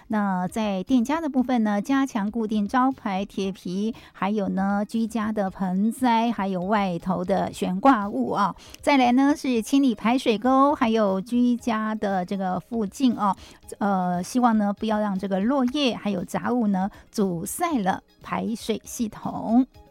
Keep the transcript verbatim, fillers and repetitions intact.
那在店家的部分呢，加强固定招牌铁皮，还有呢居家的盆栽，还有外头的悬挂物啊。再来呢是清理排水沟，还有居家的这个附近哦，呃，希望呢不要让这个落叶还有杂物呢阻塞了排水系统。